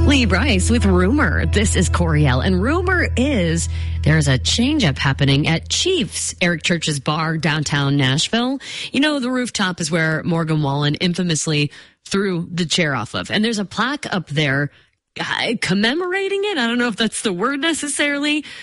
Lee Bryce with Rumor. This is Coriel, and rumor is there's a change-up happening at Chiefs, Eric Church's bar downtown Nashville. You know, the rooftop is where Morgan Wallen infamously threw the chair off of, and there's a plaque up there commemorating it. I don't know if that's the word necessarily,